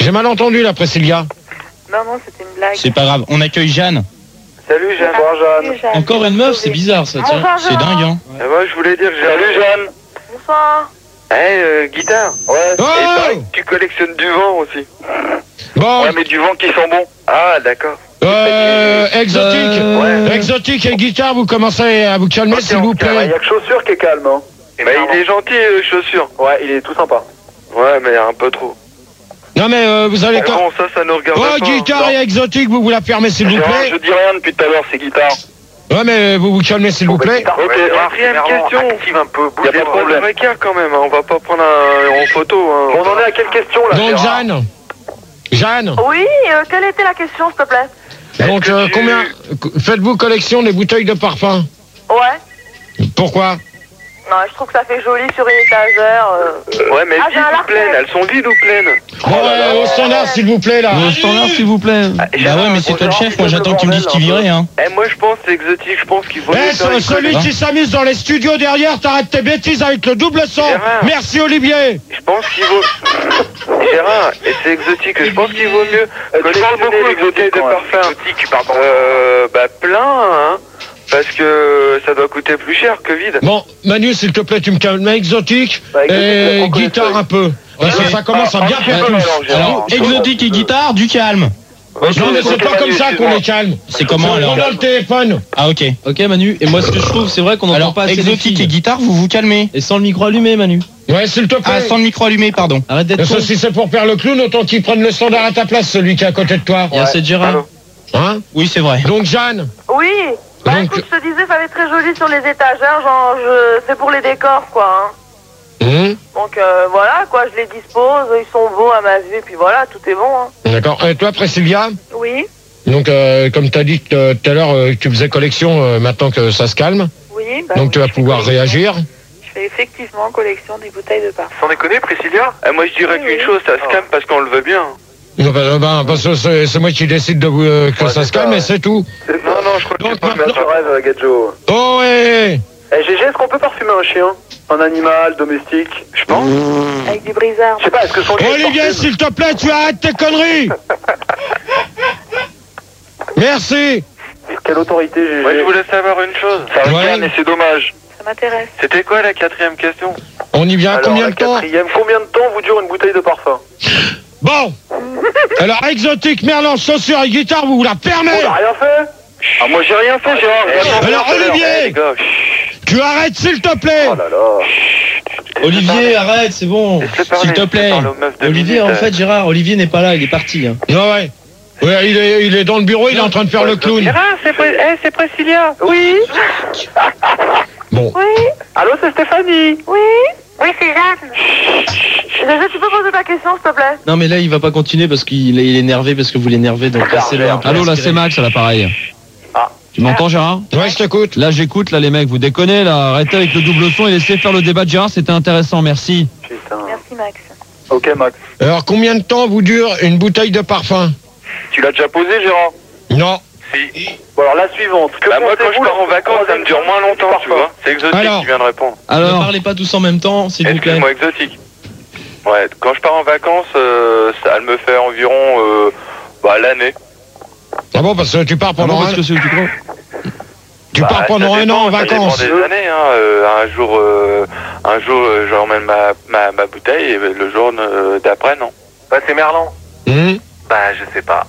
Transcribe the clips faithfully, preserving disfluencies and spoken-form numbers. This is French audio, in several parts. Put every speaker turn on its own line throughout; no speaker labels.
J'ai mal entendu là, Priscilla.
Non, non, c'était une blague.
C'est pas grave, on accueille Jeanne.
Salut Jeanne. Bonjour Jeanne.
Jeanne.
Encore une meuf, c'est bizarre ça, tiens.
Bonsoir,
C'est
Jean.
dingue, hein.
Et moi je voulais dire que j'ai... Salut Jeanne.
Bonsoir.
Eh, euh, guitare. Ouais.
Oh
Et pareil, tu collectionnes du vent aussi.
Bon,
Ouais, mais du vent qui sent bon. Ah, d'accord.
euh, exotique.
Euh,
Ouais.
Exotique et guitare, vous commencez à vous calmer,
Ok,
s'il
on
vous
se calme.
plaît.
Il y a que chaussures qui est calme, hein. Bah, il est gentil, euh, chaussures. Ouais, il est tout sympa. Ouais, mais un peu trop.
Non mais euh, vous allez...
Bon, bon, ça, ça nous regarde
Oh,
pas.
guitare
hein.
et exotique, vous vous la fermez, s'il vous
Gérard,
plaît.
je dis rien depuis tout à l'heure, c'est guitare.
Ouais, mais vous vous calmez, s'il vous plaît.
Ok, quatrième question. Active un peu, bouge. Il y a pas de problème. Quand même, hein. On va pas prendre un, en photo. Hein. On en est à quelle question là?
Donc Jeanne. Jeanne.
Oui, euh, quelle était la question, s'il te plaît?
Donc
que
euh,
tu-
combien faites-vous collection des bouteilles de parfum?
Ouais.
Pourquoi?
Non, je trouve que ça fait joli sur une étagère. euh.
Ouais, mais
Ah, j'ai
vides
un
ou
larcin.
pleines? Elles sont vides ou pleines?
Bon, euh, au standard, s'il vous plaît, là.
Au standard, s'il vous plaît.
Bah ouais, mais c'est toi le chef, moi j'attends que tu me dises qui virait, hein.
Eh, moi je pense que c'est exotique, je pense qu'il faut...
Eh,
mieux faire
ce-
une
celui
collection.
qui s'amuse dans les studios derrière, t'arrêtes tes bêtises avec le double son.
Gérard.
Merci Olivier.
Je pense qu'il vaut... Gérard, et c'est exotique, je pense qu'il vaut mieux collectionner les bouteilles de parfum. Exotique, pardon. Euh, bah plein, hein. Parce que ça doit coûter plus cher que vide.
Bon, Manu, s'il te plaît, tu me calmes. Exotique
Bah, exotique,
et
on connaît
guitare
ça.
un peu. Parce que
Ok.
ça commence à bien
Ah,
faire
ah,
tous.
alors, Gérard.
Alors, exotique et guitare, du calme.
Non, mais c'est pas comme ça qu'on est calme.
C'est comment
On
alors
dans le téléphone.
Ah ok.
Ok Manu, et moi ce que je trouve, c'est vrai qu'on n'entend
Alors,
pas assez les
exotique et
filles.
guitare, vous vous calmez.
Et sans le micro allumé Manu.
Ouais, s'il te
Ah,
plaît.
sans le micro allumé, pardon.
Arrête d'être
Ça,
con.
si c'est pour faire le clown, autant qu'il prenne le standard à ta place, celui qui est à côté de toi.
Il y a cette Gérard.
Allô.
Hein?
Oui, c'est vrai.
Donc Jeanne.
Oui. Bah
Donc-
écoute, je te disais, ça va être très joli sur les étagères, genre, je... c'est pour les décors, quoi. Hein.
Hum,
Donc euh, voilà, quoi, je les dispose, ils sont beaux à ma vue, puis voilà, tout est bon. Hein.
D'accord. Et toi, Priscilla?
Oui,
Donc, euh, comme tu as dit euh, tout à l'heure, euh, que tu faisais collection euh, maintenant que ça se calme.
oui. Bah,
Donc,
oui,
tu vas
je fais
pouvoir
collection.
réagir.
Je fais effectivement collection des bouteilles de parfum.
Sans déconner, Priscilla? Eh, moi je dirais
Oui,
qu'une
oui.
chose, ça se calme parce qu'on le veut bien.
Non, bah, bah, parce que c'est c'est moi qui décide de vous, euh, que
Ouais,
ça
c'est
se calme,
ça,
et
ouais.
c'est tout.
Non, non, je crois que
Donc,
tu penses
maintenant-
bien tu rêves, Gadjo.
Oh, ouais.
Eh, G G, est-ce qu'on peut parfumer un chien? Un animal domestique? Je pense.
Avec du brisard.
Je sais pas, est-ce que son lait est
Olivier,
porté-
s'il te plaît, tu arrêtes tes conneries. Merci.
Quelle autorité, G G? Moi, je voulais savoir une chose. Ça
Ouais.
regarde, mais c'est dommage.
Ça m'intéresse.
C'était quoi la quatrième question?
On y vient
Alors,
combien
la
de temps?
quatrième, combien de temps vous dure une bouteille de parfum?
Bon. Alors, exotique, merlan, chaussures et guitare, vous vous la fermez.
On n'a rien fait? Ah, moi j'ai rien fait, Gérard. J'attends
Alors,
tout à l'heure.
Olivier.
Eh, les gars, chut.
Tu arrêtes, s'il te plaît.
Oh là là.
Olivier, arrête, c'est bon.
Laisse-le parler,
S'il te
laisse-le
plaît.
parler aux meufs de
Olivier,
minutes,
en fait, Gérard, Olivier n'est pas là, il est parti. Hein.
Ouais, ouais. Ouais, il est, il est dans le bureau, il est en train de faire le clown.
Gérard, c'est Pré- eh, c'est Priscilla.
Oui,
Bon.
oui,
Allô, c'est Stéphanie.
oui. Oui, c'est Jeanne. Déjà, tu peux poser ta question, s'il te plaît?
Non mais là il va pas continuer parce qu'il est, il est énervé parce que vous l'énervez, donc laissez-le un peu.
Allô, là c'est
respirer.
Max à l'appareil.
Ah.
Tu m'entends Gérard?
Ouais, je t'écoute.
Là j'écoute, là les mecs, vous déconnez là, arrêtez avec le double son et laissez faire le débat de Gérard, c'était intéressant, merci.
Putain.
Merci, Max.
Ok, Max.
Alors, combien de temps vous dure une bouteille de parfum?
Tu l'as déjà posé, Gérard?
Non.
Si. Bon, alors la suivante. Que bah, moi, quand je pars en vacances, ça me dure moins longtemps, tu vois. C'est exotique
Alors.
qui vient de répondre.
Ne
Alors,
parlez pas tous en même temps, s'il vous plaît.
Excuse-moi, exotique. Ouais, quand je pars en vacances, euh, ça, elle me fait environ euh, bah, l'année.
Ah bon, parce que tu pars
ah non,
pendant
parce
un,
que c'est tu crois
tu
Bah,
pars
ça
pendant un
dépend,
an en
ça dépend
vacances.
des années, hein. Euh, un jour, euh, un jour, euh, j'emmène ma, ma, ma bouteille et le jour euh, d'après, non. Bah, c'est Merlan.
Hum,
Bah, je sais pas.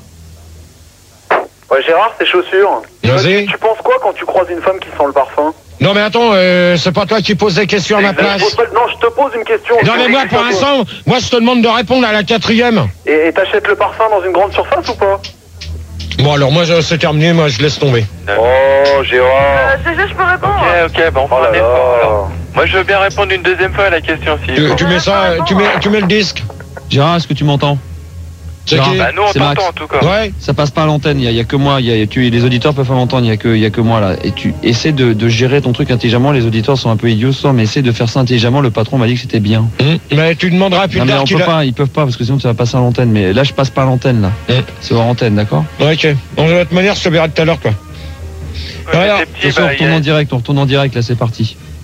Ouais, Gérard, tes chaussures.
Vas-y.
Tu penses quoi quand tu croises une femme qui sent le parfum?
Non, mais attends, euh, c'est pas toi qui poses des questions à ma place.
Non, je te pose une question.
Non, mais moi, pour l'instant, moi, je te demande de répondre à la quatrième.
Et et t'achètes le parfum dans une grande surface ou pas?
Bon, alors, moi, je- c'est terminé, moi, je laisse tomber.
Oh, Gérard.
Euh, G G, je peux répondre?
Ok, ok, bon, on va alors. Moi, je veux bien répondre une deuxième fois à la question, si.
Tu, tu mets ça, tu mets, tu mets le disque.
Gérard, est-ce que tu m'entends?
C'est qui?
Bah, nous, on
C'est
t'entend,
Max.
en tout cas.
Ouais.
Ça passe pas à l'antenne, il y, a- il y a que moi, il y a, tu, les auditeurs peuvent pas m'entendre, il y a que, il y a que moi là. Et tu essaies de, de gérer ton truc intelligemment, les auditeurs sont un peu idiots ce soir, mais essaie de faire ça intelligemment, le patron m'a dit que c'était bien.
Hum, Mais tu demanderas plus
Non mais
tard
on
qu'il
peut
a...
pas, ils peuvent pas parce que sinon ça va passer à l'antenne, mais là je passe pas à l'antenne là.
Hum.
C'est hors antenne, d'accord?
Ouais, ok. Bon, de toute manière, je te verrai tout à l'heure, quoi.
Ouais,
Alors,
c'est petit,
Ce soir,
bah,
on retourne
y a-
en direct, on retourne en direct là, c'est parti.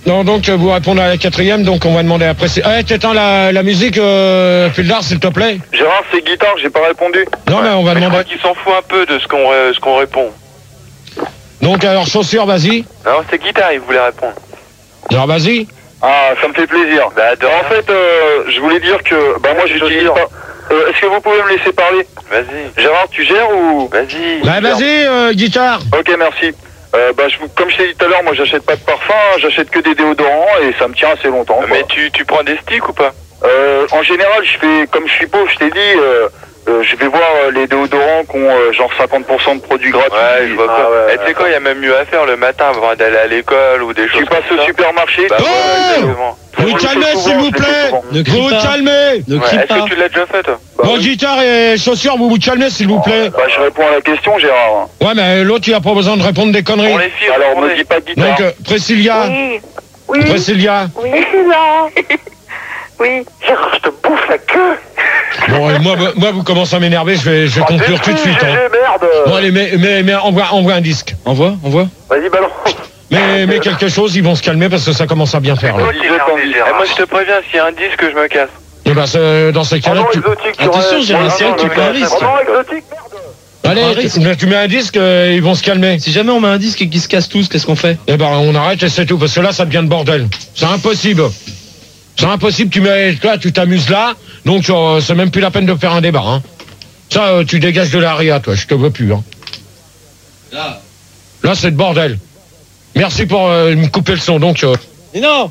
Non, donc vous répondez à la quatrième, donc on va demander après. Eh, t'éteins la, la musique, euh, Puldar, s'il te plaît.
Gérard, c'est guitare, j'ai pas répondu.
Non, mais on va
mais
demander.
Je crois qu'il s'en fout un peu de ce qu'on ce qu'on répond.
Donc, alors, chaussures, vas-y.
Non, c'est guitare, il voulait répondre.
Alors, vas-y.
Ah, ça me fait plaisir. Bah, de en fait, euh, je voulais dire que, bah, moi, j'utilise pas. Euh, Est-ce que vous pouvez me laisser parler? Vas-y. Gérard, tu gères ou? Vas-y.
Bah, vas-y, euh, guitare.
Ok, merci. Euh, bah, je, comme je t'ai dit tout à l'heure, moi j'achète pas de parfum, j'achète que des déodorants et ça me tient assez longtemps. Quoi. Mais tu, tu prends des sticks ou pas? euh, En général, je fais, comme je suis pauvre, je t'ai dit, euh, euh, je vais voir euh, les déodorants qui ont euh, genre cinquante pour cent de produits gratuits. Ouais, je vois pas. Ah, ouais, et tu sais quoi, il y a même mieux à faire le matin avant d'aller à l'école ou des choses. Tu passes au supermarché. Bah,
oh ouais, vous vous calmez, s'il vous plaît. Vous vous calmez.
Ne crie pas.
Est-ce que tu l'as déjà fait, toi?
Bon, guitare et chaussures, vous vous calmez, s'il vous plaît.
Bah, je réponds à la question, Gérard.
Ouais, mais l'autre, il a pas besoin de répondre des conneries.
Alors, me dis pas de guitare.
Donc, euh, Priscilla.
Oui. Oui.
Priscilla.
Oui. Priscilla. Oui. Gérard, je te bouffe la queue.
Bon, euh, moi, moi, vous commencez à m'énerver, je vais, je vais conclure tout de suite. Hein.
Merde.
Bon, allez, mais, mais, mais envoie, envoie un disque.
Envoie, envoie.
Vas-y, balance.
Mais, mais quelque chose, ils vont se calmer parce que ça commence à bien faire. Là.
Moi, je te préviens, s'il y a un disque, je me casse.
Et bah, dans ces cas-là, tu...
Attention, Gérard, c'est vrai que tu prends un risque.
Allez, tu, tu mets un disque, euh, ils vont se calmer.
Si jamais on met un disque et qu'ils se cassent tous, qu'est-ce qu'on fait?
Eh ben, on arrête et c'est tout, parce que là, ça devient le bordel. C'est impossible. C'est impossible, tu mets, là, tu t'amuses là, donc euh, c'est même plus la peine de faire un débat. Hein. Ça, euh, tu dégages de l'aria, toi, je te veux plus. Hein.
Là,
là c'est le bordel. Merci pour euh, me couper le son, donc... Euh...
Mais non.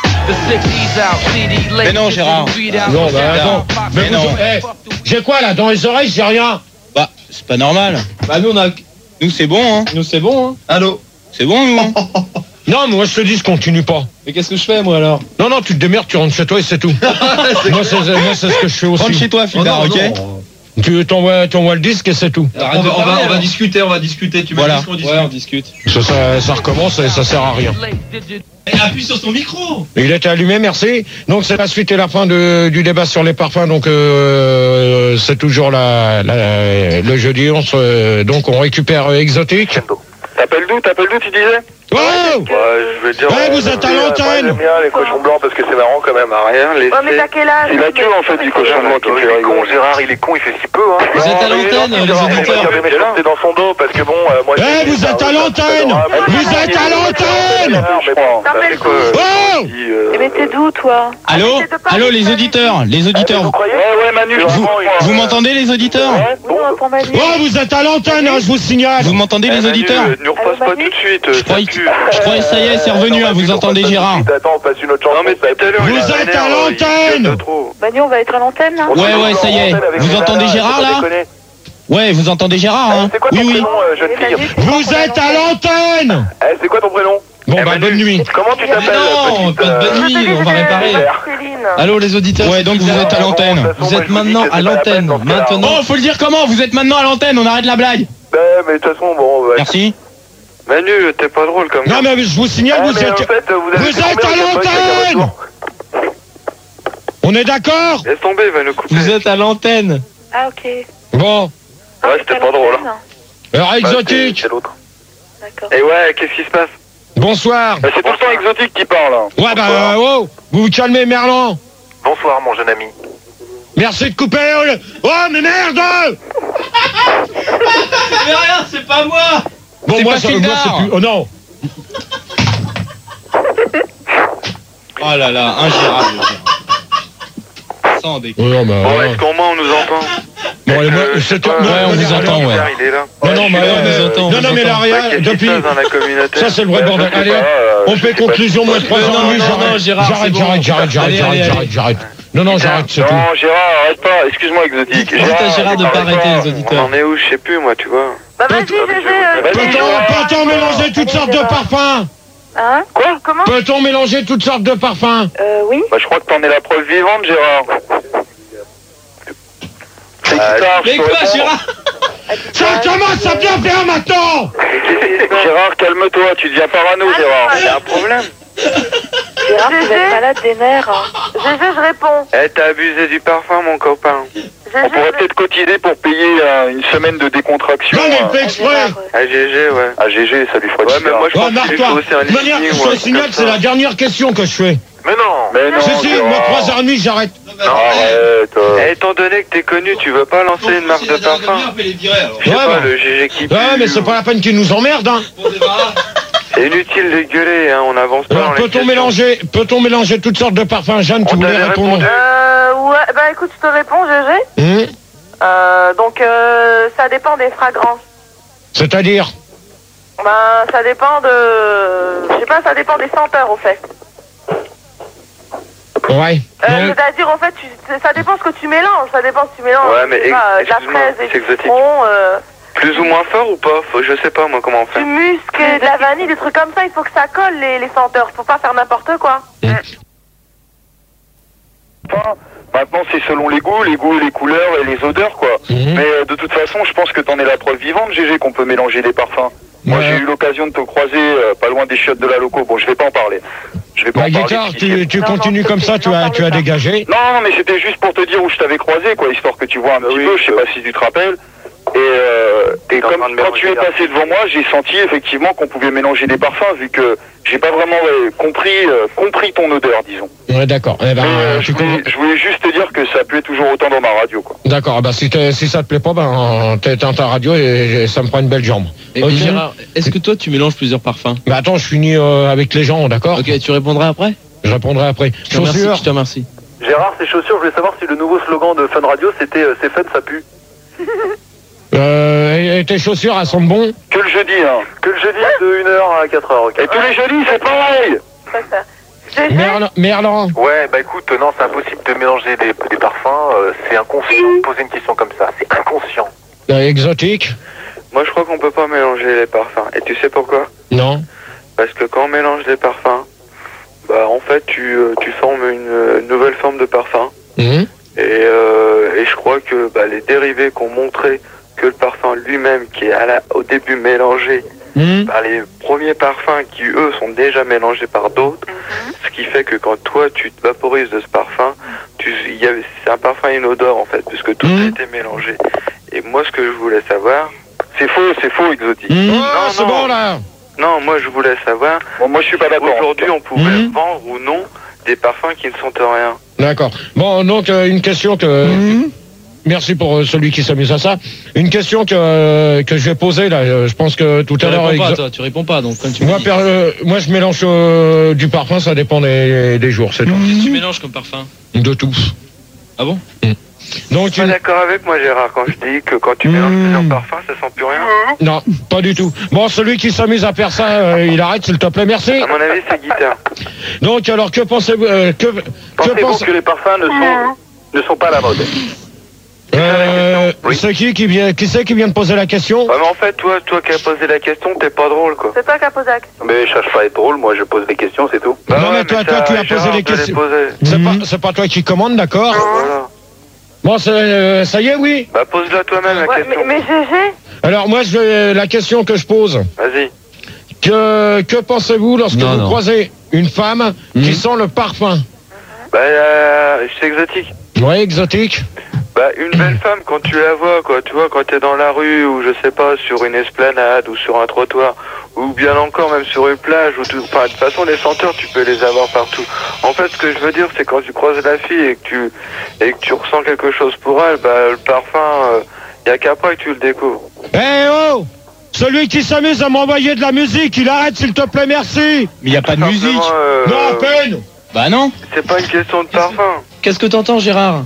Mais non, Gérard.
Non, bah attends. Mais, mais non. Hey, j'ai quoi là dans les oreilles? J'ai rien.
Bah, c'est pas normal. Bah nous on a, nous c'est bon hein. Nous c'est bon hein. Allô. C'est bon nous. Hein.
Non, mais moi je te dis, je continue pas.
Mais qu'est-ce que je fais moi alors?
Non, non, tu te démerdes, tu rentres chez toi et c'est tout. Moi c'est ce que je fais aussi.
Rentre chez toi, Fidar, oh, ok non.
Tu t'envoies, t'envoies le disque et c'est tout.
Arrête, on, va, on, va, on va discuter, on va discuter. Tu voilà. Qu'on discute. Ouais, on discute.
Ça, ça, ça recommence et ça sert à rien.
Et appuie sur son micro.
Il était allumé, merci. Donc c'est la suite et la fin de, du débat sur les parfums. Donc euh, c'est toujours la, la, le jeudi. On se, donc on récupère euh, Exotique.
T'appelles d'où? T'appelles d'où tu disais?
Wow
ouais, je vais dire.
Ouais, vous êtes à l'antenne.
J'aime bien les cochons blancs parce que c'est marrant quand même. À rien. Les...
Ouais, mais t'as quel âge?
C'est la queue en fait du cochon blanc qui me fait rigoler. Gérard, il est con, il fait si peu. Hein.
Vous êtes à l'antenne, les auditeurs.
C'est dans son dos parce que bon, moi.
Eh, vous êtes à l'antenne. Vous êtes à l'antenne.
Oh! Mais t'es d'où, toi?
Allô? Allô, les auditeurs, les auditeurs.
Ouais, ouais, Manu.
Vous, vous m'entendez, les auditeurs?
Oui, on entend Manu.
Oh, vous êtes à l'antenne, je vous signale.
Vous m'entendez, les auditeurs?
Ne repasse pas tout de suite.
Je croyais, je croyais ça y est, c'est revenu, hein, vous entendez Gérard.
Attends, passe une autre chanson. Non, mais tout à l'heure,
vous êtes à l'antenne.
Manu, on va être à l'antenne, là?
Ouais, ouais, ça y est. Vous entendez Gérard, là? Ouais, vous entendez Gérard, hein? Oui, oui.
Vous êtes à l'antenne.
Eh, c'est quoi ton prénom?
Bon, bah, bonne nuit.
Comment tu t'appelles?
Non, pas de bonne nuit, on va réparer. Allô, les auditeurs? Ouais, donc vous êtes à l'antenne. Vous êtes maintenant à l'antenne. Maintenant. Oh, faut le dire comment? Vous êtes maintenant à l'antenne, on arrête la blague.
Ben, mais de toute façon, bon.
Merci.
Manu, t'es pas drôle comme ça.
Non, mais je vous signale, vous êtes... Vous êtes à l'antenne. On est d'accord?
Laisse tomber, il va nous couper.
Vous êtes à l'antenne.
Ah, ok.
Bon.
Ah,
ouais, c'était pas drôle. Hein.
Alors, Exotique.
C'est l'autre.
D'accord.
Et ouais, qu'est-ce qui se passe?
Bonsoir.
Bah, c'est tout le temps Exotique qui parle. Hein.
Ouais, bah, euh, oh, vous vous calmez, Merlan.
Bonsoir, mon jeune ami.
Merci de couper. Oh, mais merde.
Mais rien, c'est pas moi.
Bon, moi, ça, moi, c'est plus... Oh, non.
Oh là là, ingérable. Sans déconner.
Oh, non, bah,
bon, est-ce qu'au moins on nous entend?
Bon, allez, moi, c'est toi.
Ouais, on vous entend, ouais.
Il est là.
Non, non, mais
on nous entend.
Non, non, mais l'aria, depuis... Ça, c'est le vrai bordel. Allez, on fait conclusion, moi, trois ans. J'arrête, j'arrête, j'arrête, j'arrête, j'arrête, j'arrête, j'arrête. Non, non, j'arrête, c'est tout.
Non, Gérard, arrête pas. Excuse-moi, Exotique.
Dites à Gérard de pas arrêter, les auditeurs.
On en est où? Je sais plus, moi, tu vois.
Bah, vas-y, G G.
Peut-on mélanger toutes sortes de parfums?
Hein? Quoi? Comment?
Peut-on mélanger toutes sortes de parfums?
Euh, oui.
Bah, je crois que t'en es la preuve vivante, Gérard.
Mais quoi, Gérard?
Ça commence à bien faire maintenant!
Gérard, calme-toi, tu deviens parano, Gérard. Il y a un problème.
Gérard, vous êtes malade des nerfs. G G, je réponds.
Eh, t'as abusé du parfum, mon copain.
G
On pourrait peut-être cotiser pour payer euh, une semaine de décontraction.
Non, mais il fait exprès.
À G G, ouais.
À G G, ça lui ferait
Ouais, mais moi je
Ouais,
pense qu'il
marre-toi.
faut aussi un
De toute manière,
listing.
je te signale, c'est la dernière question que je fais.
Mais non.
Mais non,
Si, si,
Gérard.
moi, trois heures trente, j'arrête.
Arrête. euh.
Eh, étant donné que t'es connu, tu veux pas lancer une marque de parfum? Je sais
Ouais,
pas,
bah.
le G G qui pue.
Ouais, mais c'est pas la peine qu'ils nous emmerdent, hein.
C'est inutile de gueuler, hein, on avance pas dans
Alors,
les
peut-on
questions.
mélanger, peut-on mélanger toutes sortes de parfums? Jeanne, tu
On
voulais
t'avait
répondre?
répondu.
Euh, ouais, bah écoute, je te réponds, G G.
Hum,
Euh, donc, euh, ça dépend des fragrances.
C'est-à-dire?
Ben, ça dépend de... Je sais pas, ça dépend des senteurs, au fait.
Ouais.
Euh,
Ouais.
C'est-à-dire, en fait, tu, ça dépend ce que tu mélanges. Ça dépend si tu mélanges
Ouais, mais
je sais pas,
ex-
de la
excuse-moi,
fraise et
c'est
du
exotique.
citron, euh,
Plus ou moins fort ou pas? Faut- Je sais pas moi comment on fait.
du musc, et de la vanille, des trucs comme ça. Il faut que ça colle, les, les senteurs. Faut pas faire n'importe quoi.
Enfin, maintenant, c'est selon les goûts, les goûts, les couleurs et les odeurs, quoi.
Mhm.
Mais euh, de toute façon, je pense que t'en es la preuve vivante, G G, qu'on peut mélanger des parfums. Moi,
Ouais.
j'ai eu l'occasion de te croiser euh, pas loin des chiottes de la loco. Bon, je vais pas en parler. Je vais pas
La
en parler.
guitare,
si
tu,
c'est-
tu
Non,
continues
non,
comme ça, tu
n'en
as,
parle
tu as
pas.
dégagé.
Non, non, mais c'était juste pour te dire où je t'avais croisé, quoi, histoire que tu vois un petit
oui,
peu, je sais
euh,
pas si tu te rappelles. Et, euh, et
T'es en
comme
train de
quand tu es
mélanger
passé devant moi, j'ai senti effectivement qu'on pouvait mélanger des parfums, vu que j'ai pas vraiment euh, compris, euh, compris ton odeur, disons.
Ouais, d'accord. Eh ben,
Mais euh,
tu
je, voulais,
commences-
je voulais juste te dire que ça plaît toujours autant dans ma radio, quoi.
D'accord. Bah, si, t'es- si ça te plaît pas, ben, t'éteins ta radio et, et ça me prend une belle jambe.
Et
Ok.
puis Gérard, est-ce que toi tu mélanges plusieurs parfums?
Bah, attends, je finis euh, avec les gens, d'accord?
Ok, tu répondras après?
Je répondrai après.
Je te remercie,
Chaussures.
je te remercie.
Gérard, ces chaussures, je voulais savoir si le nouveau slogan de Fun Radio c'était euh, c'est fun, ça pue.
Euh, et, et tes chaussures, elles sont bon?
Que le jeudi, hein.
Que le jeudi de une heure à quatre heures, ok.
Et tous les jeudis, c'est pareil.
C'est ça. G G,
Merlan, Merlan.
Ouais, bah écoute, non, c'est impossible de mélanger des, des parfums, euh, c'est inconscient. Poser une question comme ça, c'est inconscient.
Euh, exotique?
Moi je crois qu'on peut pas mélanger les parfums. Et tu sais pourquoi?
Non.
Parce que quand on mélange des parfums, bah en fait tu, euh, tu formes une euh, nouvelle forme de parfum.
Mhm.
Et, euh, et je crois que bah, les dérivés qui ont montré que le parfum lui-même, qui est à la, au début mélangé
Mhm.
par les premiers parfums qui eux sont déjà mélangés par d'autres, ce qui fait que quand toi tu te vaporises de ce parfum, tu, il y a- c'est un parfum et une odeur en fait, puisque tout
Mhm.
a été mélangé. Et moi ce que je voulais savoir,
C'est faux, c'est faux, exotique.
Mhm.
Non,
Ah, c'est
non.
bon, là.
non, moi je voulais savoir,
Bon, moi, je suis pas d'accord.
aujourd'hui on pouvait
Mhm.
vendre ou non des parfums qui ne sentent rien.
D'accord. Bon, donc, euh, une question que...
Mhm.
Merci pour euh, celui qui s'amuse à ça. Une question que, euh, que je vais poser, là. euh, Je pense que tout
Tu
à l'heure...
réponds pas,
exo-
toi, tu réponds pas, donc comme tu me
Moi,
dis.
per- euh, moi, je mélange euh, du parfum, ça dépend des, des jours, c'est tout.
Qu'est-ce que tu mélanges comme parfum?
De tout.
Ah bon?
Donc,
Tu es
une-
d'accord avec moi Gérard quand je dis que quand tu mélanges plusieurs parfums ça sent plus rien?
non, pas du tout. Bon, celui qui s'amuse à faire ça, euh, il arrête, s'il te plaît, merci.
À mon avis c'est guitare.
Donc, alors, que pensez-vous euh, que, que
Pensez-vous
pense-
que les parfums ne sont, ne sont pas à la mode?
euh,
Oui.
C'est qui qui vient, qui c'est qui vient de poser la question?
Ouais mais en fait toi, toi qui as posé la question t'es pas drôle quoi.
c'est toi qui as posé la question.
Mais je cherche pas à être drôle, moi je pose des questions, c'est tout.
Bah
Non,
ouais,
mais toi,
ça,
toi, tu as
Gérard
posé les
te les
questions.
posait.
C'est
Mhm.
pas, c'est pas toi qui commande, d'accord?
Voilà.
Bon, c'est, euh, ça y est, oui.
Bah pose-la toi-même la
Ouais,
question.
mais, mais G G,
Alors, moi, je vais, la question que je pose,
Vas-y.
que, que pensez-vous lorsque
Non,
vous
non.
croisez une femme
Mhm.
qui sent le parfum?
Bah euh, c'est exotique.
Ouais, exotique.
Bah une belle femme quand tu la vois quoi, tu vois quand t'es dans la rue ou je sais pas sur une esplanade ou sur un trottoir ou bien encore même sur une plage ou tout. Enfin de toute façon les senteurs tu peux les avoir partout. En fait ce que je veux dire c'est quand tu croises la fille et que tu et que tu ressens quelque chose pour elle, bah le parfum euh, y a qu'après que tu le découvres.
Eh oh! Celui qui s'amuse à m'envoyer de la musique, il arrête, s'il te plaît, merci.
Mais y a pas de musique.
Simplement, euh,
Non, à peine.
Bah non.
c'est pas une question de parfum.
Qu'est-ce que t'entends, Gérard?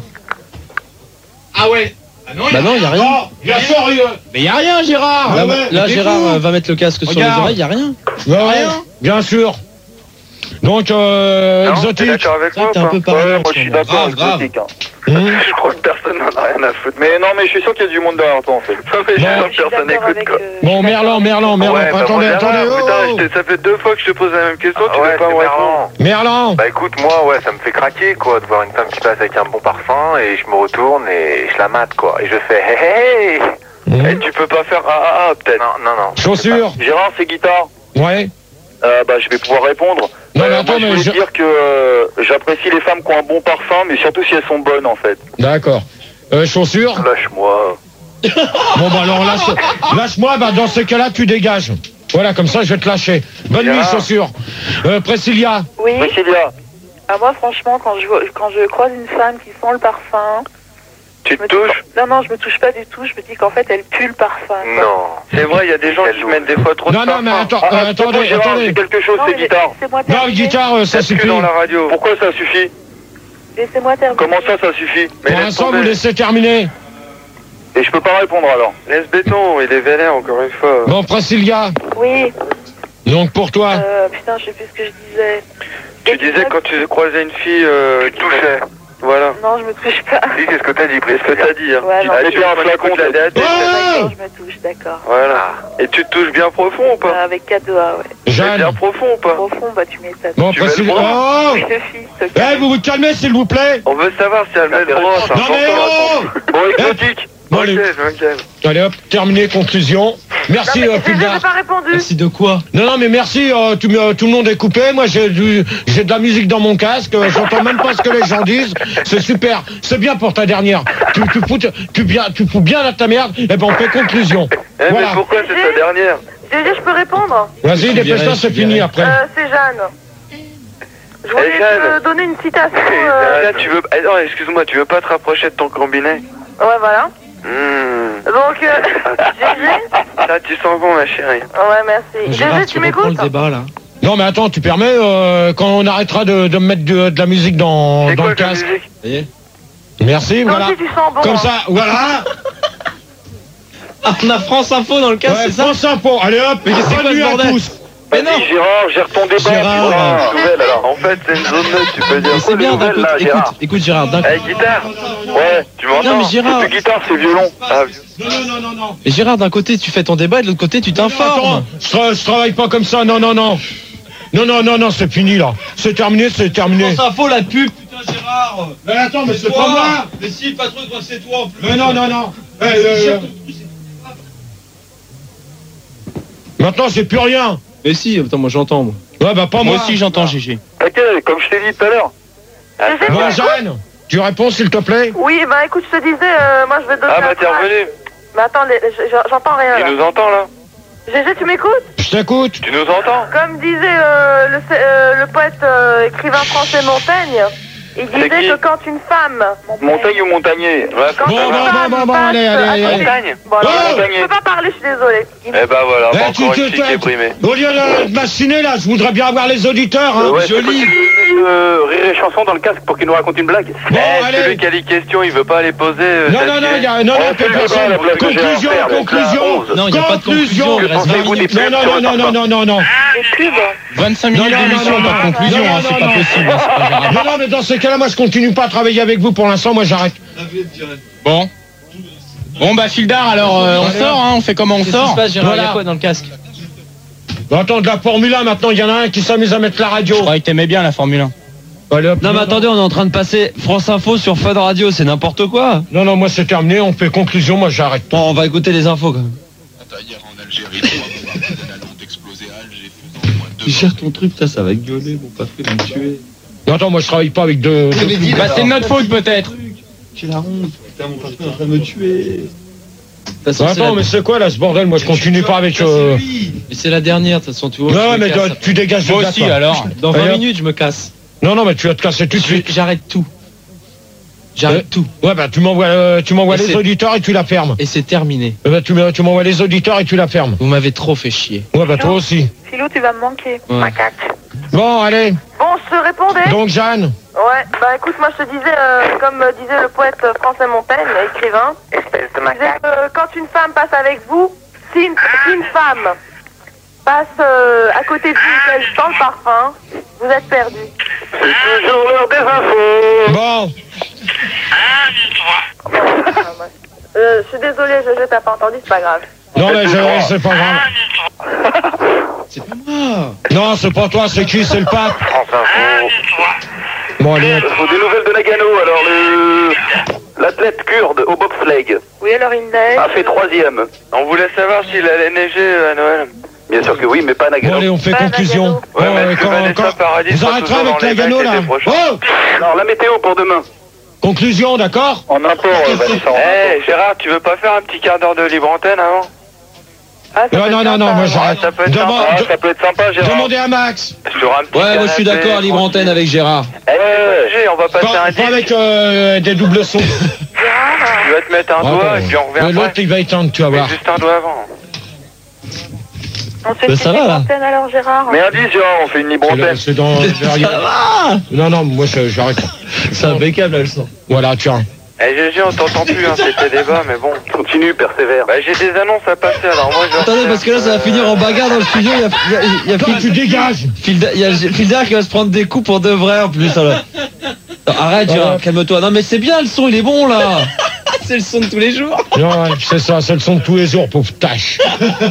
Ah ouais. Ah non,
Bah non, y a rien.
Oh, bien sûr, il y a-
Mais y a rien, Gérard.
Ah
Là,
ouais,
là,
t'es
Gérard
fou.
euh, va mettre le casque sur les
Regarde.
oreilles, y a rien.
Ouais,
rien.
bien sûr. Donc, euh,
Non, t'es
exotique.
d'accord avec
Ça,
moi
t'es
ou
un
pas?
peu parano.
Ouais, moi, je suis d'accord,
Grave, grave.
exotique, hein.
Hum.
Je crois que personne n'en a rien à foutre.
Mais non, mais je suis sûr qu'il y a du monde derrière toi, en fait.
Non mais je
Bon.
sens que personne n'écoute quoi.
Bon, Merlan, Merlan, Merlan,
Ouais, bah,
attendez,
moi,
attendez,
Gérard, putain,
oh.
je t'ai- ça fait deux fois que je te pose la même question, tu
Ah ouais,
veux pas
c'est
me répondre.
marrant.
Merlan.
Bah écoute, moi, ouais, ça me fait craquer, quoi, de voir une femme qui passe avec un bon parfum, et je me retourne et je la mate, quoi. Et je fais hey hey.
Hum.
Et tu peux pas faire ah ah ah peut-être.
Non, non, non.
Chaussures.
Gérard, c'est guitare.
Ouais.
Euh, bah, je vais pouvoir répondre.
Non, mais
Euh,
attends,
moi, je
mais
voulais
je-
dire que euh, j'apprécie les femmes qui ont un bon parfum, mais surtout si elles sont bonnes, en fait.
D'accord. Euh, chaussures.
Lâche-moi.
Bon, bah alors, lâche, lâche-moi, bah dans ce cas-là, tu dégages. Voilà, comme ça, je vais te lâcher. Bonne nuit, chaussures. Euh, Priscilla.
Oui.
Priscilla.
Ah, moi, franchement, quand je, vois- quand je croise une femme qui sent le parfum...
Tu
te touches? Non, non, je me touche pas du tout. Je me dis qu'en fait, elle pue le parfum.
Non. C'est vrai, il y a des gens qui mettent des fois trop de
Non, non, mais attends,
Ah,
euh, attendez,
Gérard,
attendez.
j'ai quelque chose,
Non,
c'est
mais
guitare.
laissez-moi
Non,
terminer.
guitare, euh, ça
Est-ce que
suffit.
dans la radio. Pourquoi ça suffit?
Laissez-moi terminer.
Comment ça, ça suffit?
Pour l'instant, vous laissez terminer.
Et je peux pas répondre alors. Laisse béton, il est vénère encore une fois.
Bon, Priscilla.
Oui.
Donc, pour toi.
Euh, putain, je sais plus ce que je disais.
Tu disais quand tu croisais une fille, euh, tu touchais. Voilà.
Non, je me touche pas.
Oui, qu'est-ce que t'as dit, Brice? Qu'est-ce que t'as dit, hein?
Ouais, non,
Allez, bien un flacon de la date.
D'accord, je me touche, d'accord.
Voilà. Et tu te touches bien profond ou pas?
Euh, avec quatre doigts, ouais.
Jeanne.
Bien profond ou pas?
Profond, bah tu m'étonnes.
Bon,
Tu veux
Priscilla.
le
Oh
Oui, le fils, te
Eh,
calme.
vous vous calmez, s'il vous plaît.
On veut savoir si elle met le droit.
Non, mais oh
Bon, exotique.
Bon,
Ok,
allez.
je me calme.
Allez, hop, terminé, conclusion. Merci,
Non, mais
euh,
j'ai
Pulgar.
j'ai pas répondu.
Merci de quoi?
Non, non, mais merci, euh, tout, euh, tout le monde est coupé. Moi, j'ai du, j'ai de la musique dans mon casque. euh, J'entends même pas ce que les gens disent. C'est super. C'est bien pour ta dernière. Tu, tu, fous, tu, bien, tu fous bien à ta merde. Et ben, on fait conclusion.
Eh,
Voilà.
mais pourquoi c'est ta dernière?
J'ai dit, je peux répondre.
Vas-y, dépêche-toi, c'est fini après.
Euh, c'est Jeanne. Je voulais
Eh, Jeanne.
te donner une citation.
Eh,
euh,
Jeanne, tu veux... Eh, non, excuse-moi, tu veux pas te rapprocher de ton combiné?
Ouais, voilà.
Mmh.
Donc, euh, Gégé.
Là, tu sens bon, ma chérie.
Ouais, merci.
Gérard,
Gégé,
tu
tu
reprends le
m'écoutes?
débat là.
Non, mais attends, tu permets, euh, quand on arrêtera de, de me mettre de, de la musique dans,
C'est
dans
quoi
le
ta
casque.
musique?
Ça y est.
Merci,
Donc,
voilà.
si tu sens bon.
Comme
hein.
ça, voilà.
Ah, on a France Info dans le casque,
Ouais,
c'est ça?
France Info. Allez hop,
Mais c'est quoi
bonne
ce
nuit à
bordel?
tous.
Mais non.
Vas-y, Gérard, gère ton débat.
Gérard,
tu vois,
euh,
nouvelle, alors. En fait, c'est une zone neutre, tu peux dire.
Mais
quoi,
c'est bien
les
d'un
nouvelles,
côté.
là,
Écoute,
Gérard?
écoute Gérard, d'un
Eh, guitare? Ouais, tu m'entends?
Non, mais Gérard-
C'est plus guitare, c'est violon. Ah,
Non, non, non, non, non.
Et Gérard, d'un côté tu fais ton débat et de l'autre côté tu t'informes.
Attends, je, tra- je travaille pas comme ça, non, non, non. Non, non, non, non, c'est fini là. C'est terminé, c'est terminé.
France Info, la pub. Putain Gérard.
Mais attends, mais c'est pas moi.
Mais si, le patron, c'est toi en plus.
Mais non, non, non. Eh, euh, Maintenant, j'ai plus rien.
Mais si, attends, moi j'entends moi.
Ouais, bah pas moi.
Moi aussi j'entends Gégé.
ok, comme je t'ai dit tout à l'heure.
Gégé,
Bon,
tu-
Jeanne, tu réponds s'il te plaît.
Oui, bah écoute, je te disais, euh, moi je vais te donner
Ah, bah
un
t'es
track.
revenu.
Mais attends, les- je- j'entends rien là.
Tu nous entends, là?
Gégé, tu m'écoutes?
Je t'écoute.
Tu nous entends?
Comme disait euh, le, euh, le poète euh, écrivain français Montaigne, il disait
qui
que quand une femme...
Montagne ou montagnier? Ouais,
Quand
Bon,
une
bon,
femme
bon, bon, bon,
passe
allez, allez,
à
allez,
côté-
Montagne?
Bon, alors,
Oh
je peux pas parler, je suis désolée.
Eh ben voilà,
Eh,
pas
tu
encore
te
une fille qui est
fais.
primée.
Au lieu de m'assiner là, je voudrais bien avoir les auditeurs. Hein.
Euh, ouais,
Joli.
Euh, rire et chanson dans le casque pour qu'il nous raconte une blague.
Bon,
Eh,
allez.
celui qui a les questions, il veut pas les poser. euh,
Non, non, non, il y a, non, non,
On fait
fais
le
personne.
débat, la blague de
Conclusion,
Gérard Ferre,
conclusion.
donc là,
Non, il n'y a pas de conclusion, il reste vingt
Pensez-vous des
minutes.
Non,
pubs
non,
sur
non,
le
non, non, non, non, non.
Les pubs.
vingt-cinq
Non,
minutes
non, non,
d'émission,
non,
pas de
non,
conclusion,
non,
hein, c'est
non,
pas
non.
possible, hein, c'est pas gérable.
Non, non, mais dans ces cas-là, moi, je continue pas à travailler avec vous pour l'instant. Moi, j'arrête.
Bon. Bon bah Fildar, alors euh, on
Allez,
sort, hein, on fait comment on
Qu'est-ce qui
sort
se passe, Gérard? Il y a
Voilà.
quoi dans le casque?
Bon, attends, de la Formule un, maintenant, il y en a un qui s'amuse à mettre la radio.
Je croyais que t'aimais bien la Formule un.
Allez, hop.
Non mais attendez, on est en train de passer France Info sur Fun Radio, c'est n'importe quoi.
Non, non, moi, c'est terminé. On fait conclusion. Moi, j'arrête.
Bon, on va écouter les infos quand même.
Hier en Algérie, trois bombardements de la lande explosé à Alger, faisant au moins deux
Tu gères ton truc, putain, ça va gueuler, mon papa, il va me tuer.
Non, attends, moi, je travaille pas avec deux. deux-
Bah c'est de notre faute peut-être.
J'ai la honte, putain, mon papa est en train de me tuer.
De toute façon,
Bah,
c'est
attends,
la-
mais c'est quoi là ce bordel? Moi, je continue pas avec. Euh...
mais c'est la dernière, de toute façon, tu vois.
Non,
je me
mais
casse,
toi,
après.
tu dégages de
Moi
là,
aussi
toi.
alors.
Dans
Allez,
vingt
hop.
minutes, je me casse.
Non, non, mais tu vas te casser tout de
Je-
suite.
J'arrête tout. J'arrête
Euh,
tout.
Ouais, bah, tu m'envoies, euh, tu m'envoies
Et
les
c'est-
auditeurs et tu la fermes.
Et c'est terminé.
Eh ben, tu me- tu m'envoies les auditeurs et tu la fermes.
Vous m'avez trop fait chier.
Ouais, bah, toi aussi.
Philou, tu vas me manquer.
Ouais.
Macaque.
Bon, allez.
Bon, je te répondais.
Donc, Jeanne.
Ouais, bah écoute, moi je te disais, euh, comme euh, disait le poète français Montaigne, écrivain,
Espèce de
il disait que euh, quand une femme passe avec vous, si une, si une femme passe euh, à côté de vous et qu'elle sent le parfum, vous êtes perdu.
C'est toujours l'heure des infos.
Bon.
Euh, je suis désolée, je, je t'ai pas entendu, c'est pas grave.
Non, mais je- c'est pas grave.
C'est pas moi.
Non, c'est pas toi, c'est qui? C'est le pape.
France Info.
Bon, allez.
Il faut des nouvelles de Nagano, alors le... L'athlète kurde au bobsleigh
Oui, alors il neige.
a fait troisième. On voulait savoir s'il allait neiger à Noël. Bien sûr que oui, mais pas à
Bon,
Nagano.
allez, on fait
Pas
conclusion.
Nagano.
Ouais,
Bon,
mais
euh,
est-ce que
quand,
Vanessa
quand-
Paradis
vous
sera
arrêterez
toujours
avec
dans
la
les
gano,
mecs
là.
l'été prochain?
Oh!
Alors la météo pour demain.
Conclusion, d'accord?
En import, euh, Vanessa, en
Eh,
import.
Gérard, tu veux pas faire un petit quart d'heure de libre antenne avant?
Ah, ça
Non,
peut
non,
être
non, non,
sympa,
moi
ouais.
j'arrête.
ça peut être
Demande-
Ah,
de-
ça peut être sympa, Gérard.
Demandez à Max.
Sur un petit
Ouais, moi je suis
canapé,
d'accord, libre
tranquille.
antenne avec Gérard.
Eh, G, on va passer
Pas,
un
pas
disque.
avec euh, des doubles sons.
Tu vas te mettre un
Ouais,
doigt
ouais.
et puis on revient
Mais L'autre,
après.
il va éteindre, tu vas
Mais
voir.
juste un doigt avant.
On se fait
Bah,
une
ça va,
petite
là.
antenne alors, Gérard.
Mais un disque, Gérard, on fait une libre
C'est le-
antenne.
C'est dans derrière. Non, non, moi je- j'arrête.
C'est impeccable, là, le son.
Voilà, tiens.
Eh, G G, on t'entend plus, hein, c'était débat, mais bon.
Continue, persévère.
Bah, j'ai des annonces à passer, alors moi je vais
Attendez,
refaire,
parce que là, ça va finir en bagarre dans le studio. Il y a, il y a, il y a
Toi,
Phil-
tu dégages.
Phil- il y a Phildar qui va se prendre des coups pour de vrai en plus. Alors. Non, arrête, Gérard,
Ouais.
calme-toi. Non, mais c'est bien, le son, il est bon là. C'est le son de tous les jours.
Non, ouais, c'est ça, c'est le son de tous les jours, pauvre tâche.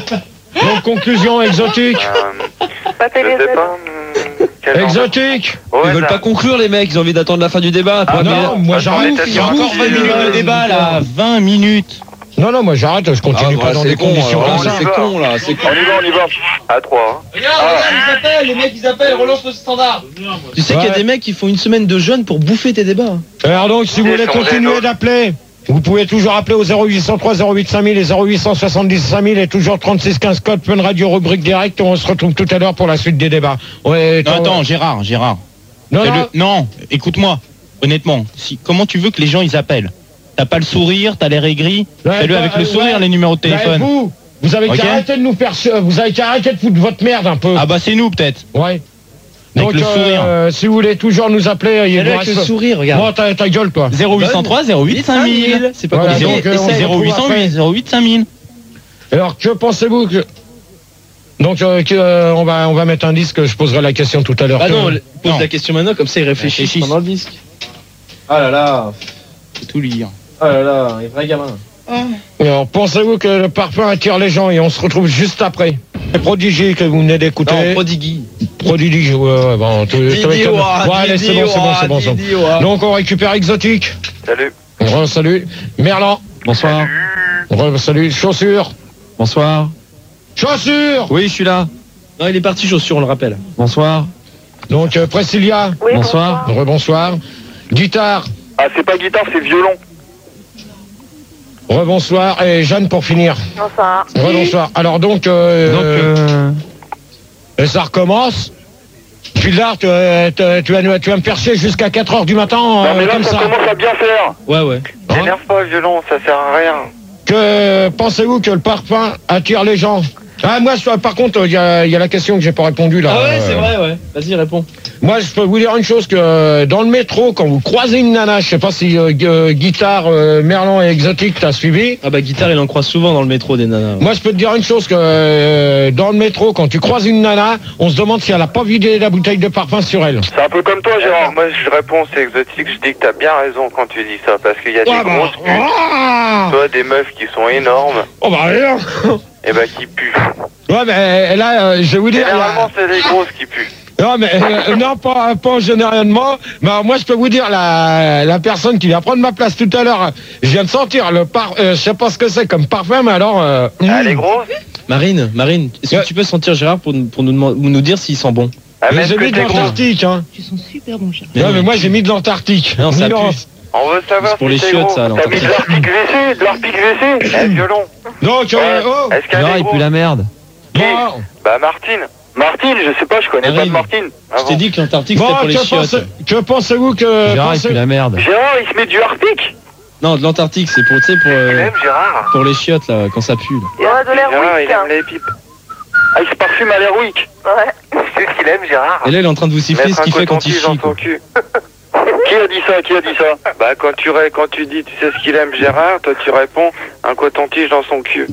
Donc, conclusion, exotique.
Euh,
Pas
je sais
télé.
pas. hum, quel genre de-
Exotique.
Ouais,
Ils veulent
ça-
pas conclure, les mecs. Ils ont envie d'attendre la fin du débat.
Ah
Pour
non,
appeler-
moi
Attends,
j'arrête.
mais t'as
Il y a
dit
encore vingt minutes de débat là, vingt minutes.
Non, non, moi j'arrête, je continue
Ah,
pas
bah,
dans
c'est
des
con,
conditions
alors,
comme ça.
c'est con là, c'est con.
On y va, on y va.
À trois. hein.
Regarde, regarde, ils appellent, les mecs ils appellent, relance le standard. Tu sais qu'il y a
Ouais.
des mecs qui font une semaine de jeûne pour bouffer tes débats.
Alors donc, si vous voulez continuer d'appeler, vous pouvez toujours appeler au zéro huit cent trois zéro huit cinq mille et zéro huit cent soixante-dix cinq mille et toujours trente-six quinze code Fun Radio rubrique direct. On se retrouve tout à l'heure pour la suite des débats. Ouais,
Non,
toi-
attends, Gérard, Gérard.
Non,
Fais-le-
non.
non, écoute-moi, honnêtement. Si, comment tu veux que les gens ils appellent? T'as pas le sourire, t'as l'air aigri.
Ouais,
Fais-le
bah,
avec le
euh,
sourire,
ouais.
les numéros de
Bah,
téléphone.
vous, vous avez
Ok.
qu'à arrêter de nous faire, ce- vous avez qu'à arrêter de foutre votre merde un peu.
Ah bah c'est nous peut-être.
Ouais.
Avec
Donc,
le sourire.
euh, si vous voulez toujours nous appeler, il
Fais-le
vous
avec le
reste-
sourire, regarde.
Bon, ta, ta gueule, toi.
zéro huit cent trois zéro huit cinq mille.
C'est pas
Voilà,
compliqué.
donc, euh, on
Essaye.
se
zéro huit cent huit zéro huit cinq mille.
Alors, que pensez-vous que... Donc, euh, que, euh, on, va, on va mettre un disque, je poserai la question tout à l'heure.
Bah non,
Que-
pose
Non.
la question maintenant, comme ça ils réfléchissent
Réfléchissent.
pendant le disque. Ah là là,
Faut tout lire.
ah là là, un vrai gamin.
Alors, pensez-vous que le parfum attire les gens et on se retrouve juste après. Prodigy que vous venez d'écouter.
Non, Prodigy.
Prodigy, ouais, ouais, bon, tu, tu
Didi,
m'étonnes.
ouah,
Ouais, allez, c'est
Didi,
bon, c'est bon,
ouah,
c'est bon, c'est bon.
Didi, ouah.
Donc, on récupère Exotique.
Salut.
Re, salut. Merlan.
Bonsoir.
Re, salut. Chaussures.
Bonsoir.
Chaussures.
Oui, je suis là.
Non, il est parti, chaussure, on le rappelle.
Bonsoir.
Donc, euh, Priscilla.
Oui,
Bonsoir.
Rebonsoir. Guitare.
Ah, c'est pas guitare, c'est violon.
Rebonsoir. Et Jeanne pour finir.
Bonsoir.
Rebonsoir. Alors donc, euh,
Donc, euh,
et ça recommence. Puis là, tu, euh, tu, tu vas, tu vas me faire chier jusqu'à quatre heures du matin,
Non, mais
euh,
là,
comme
ça
ça.
commence à bien faire.
Ouais, ouais.
T'énerve pas, le violon, ça sert à rien.
Que pensez-vous que le parfum attire les gens? Ah, moi, je- par contre, il y a, il y a la question que j'ai pas répondu là.
Ah ouais, c'est
Euh,
vrai, ouais. Vas-y, réponds.
Moi, je peux vous dire une chose, que euh, dans le métro, quand vous croisez une nana, je sais pas si euh, gu- euh, Guitare, euh, Merlan et Exotique t'as suivi.
Ah bah, guitare, il en croise souvent dans le métro des nanas. ouais.
Moi, je peux te dire une chose, que euh, dans le métro, quand tu croises une nana, on se demande si elle a pas vidé la bouteille de parfum sur elle.
C'est un peu comme toi,
Gérard,
Gérard.
moi je réponds, c'est exotique, je dis que t'as bien raison quand tu dis ça, parce qu'il y a des
Ah, bah,
grosses putes,
ah
toi des meufs qui sont énormes,
Oh bah rien.
et bah qui puent.
Ouais, mais là, euh, je vais vous dire...
Généralement c'est les grosses qui puent.
Non, mais euh, non, pas, pas généralement. Mais alors, moi, je peux vous dire, la, la personne qui vient prendre ma place tout à l'heure, je viens de sentir le par... Euh, je sais pas ce que c'est comme parfum, mais alors... Euh,
Ah,
mm.
les grosses.
Marine, Marine, est-ce
Ouais.
que tu peux sentir Gérard pour, nous- pour nous, demand- nous dire s'il sent bon?
Ah,
Mais
même
j'ai
que
mis de
t'es grosse.
l'Antarctique, hein.
Tu sens super bon, Gérard.
Non, mais moi, j'ai mis de l'Antarctique.
Non, ça
Non.
pue.
On veut savoir
C'est pour
si
les
t'es
chiottes,
gros.
ça,
T'as mis
l'Antarctique.
de l'arpic V C, de l'arpic V C.
Eh, violon.
Donc, euh,
Ouais.
oh,
Est-ce qu'elle
Gérard,
est
il pue
grosse?
la merde.
bon,
Bah Martine.
Martine, je sais pas, je connais pas de
Marine.
Martine.
Ah
Je t'ai
bon.
dit que l'Antarctique c'était
bon,
pour les
que,
chiottes.
pensez, que pensez-vous que...
Gérard, il
pensez-
pue la merde.
Gérard, il se met du harpic.
Non, de l'Antarctique, c'est pour, tu sais, pour,
Il
euh,
aime Gérard.
pour les chiottes là, quand ça pue. là.
Il y a de l'air
Gérard,
weak.
il aime les pipes.
Ah, il se parfume à l'Airwick.
Ouais.
C'est ce qu'il aime Gérard.
Et là, il est en train de vous siffler
Mettre
ce
un
qu'il fait quand il
coton-tige dans
chie.
son
quoi.
cul.
Qui a dit ça? Qui a dit ça?
Bah quand tu, ré- quand tu dis tu sais ce qu'il aime Gérard, toi tu réponds un coton-tige dans son cul.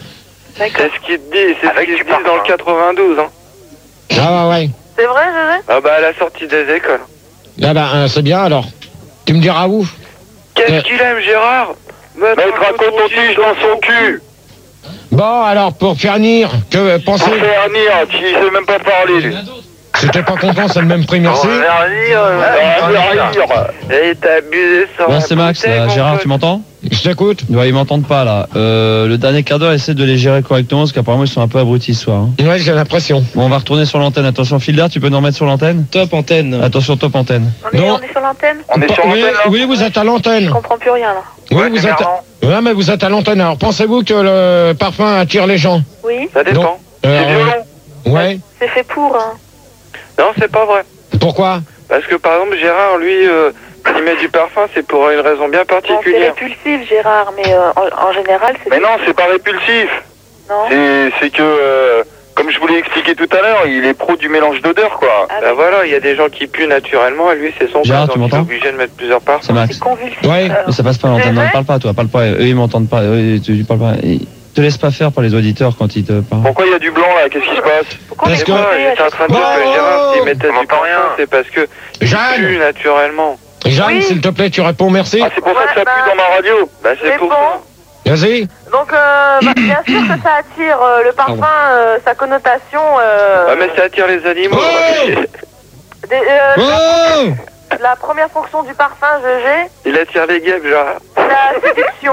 C'est
D'accord.
ce qu'il te dit, c'est ce
Avec
qu'ils
du
disent dans le
parfum.
quatre-vingt-douze. Hein.
Ah, ouais, ouais.
C'est vrai, Gégé?
Ah bah à la sortie des écoles.
Ah, bah, euh, c'est bien, alors. Tu me diras où?
Qu'est-ce
Ouais.
qu'il aime Gérard?
Mettre un coton-tige dans son cul.
Bon, alors, pour finir, que
Pour
pensez...
faire venir, tu sais même pas parler, lui.
Si t'es pas content, c'est le même prix, merci.
On va venir, on va venir. Et t'as abusé sur
Bon,
la
c'est Max,
bouteille,
là.
mon
Gérard,
pote.
tu m'entends?
Je t'écoute.
Ouais, ils m'entendent pas, là. Euh, le dernier quart d'heure, essaie de les gérer correctement, parce qu'apparemment, ils sont un peu abrutis ce soir. Hein.
Ouais, j'ai l'impression.
Bon, on va retourner sur l'antenne. Attention, Filder, tu peux nous remettre sur l'antenne?
Top antenne.
Attention, top antenne.
On est,
Non.
on est sur l'antenne?
On est sur
Oui,
l'antenne, là.
oui, vous êtes à l'antenne.
Je comprends plus rien là.
Oui,
Ouais,
vous
c'est
êtes.
marrant.
Ouais, mais vous êtes à l'antenne. Alors, pensez-vous que le parfum attire les gens?
Oui,
Ça dépend.
Non.
C'est
Euh,
violent.
Ouais.
c'est fait pour. Hein.
Non, c'est pas vrai.
Pourquoi?
Parce que par exemple, Gérard, lui, euh, il met du parfum, c'est pour une raison bien
Bon, c'est
particulière.
répulsif, Gérard, mais euh, en, en général, c'est.
Mais non, c'est pas répulsif.
Non.
C'est c'est que, euh, comme je vous l'ai expliqué tout à l'heure, il est pro du mélange d'odeurs, quoi.
Ah,
Bah voilà, il y a des gens qui puent naturellement, et lui, c'est son
Gérard,
cas,
tu
donc il est
m'entends?
obligé de mettre plusieurs parfums.
C'est Max.
C'est convulsif.
Ouais.
alors.
Mais ça passe pas à l'antenne. Non, parle pas, toi. Parle pas. Eux, ils m'entendent pas. Eux, tu, tu parles pas. Et te laisse pas faire par les auditeurs quand ils te parlent.
Pourquoi il y a du blanc, là? Qu'est-ce qui se passe?
Pourquoi
Parce
on
que-
est
Ouais,
coupé à
j'étais en
chaque
train de
fois
dire que
Bon.
Gérard, s'il mettait
On
du
entend
parfum,
rien.
c'est parce que il
Jeanne.
pue naturellement.
Jeanne,
Oui.
s'il te plaît, tu réponds merci.
Ah, c'est pour ça que ça
Ouais,
pue
bah-
dans ma radio.
Bah c'est pour ça.
Réponds.
Vas-y.
Donc, euh, bah, bien sûr que ça attire euh, le parfum, euh, sa connotation. Euh,
Ouais, mais ça attire les animaux.
Oh
des- euh,
Oh
La première fonction du parfum, G G,
Il attire les guêpes, Gérard.
c'est la séduction.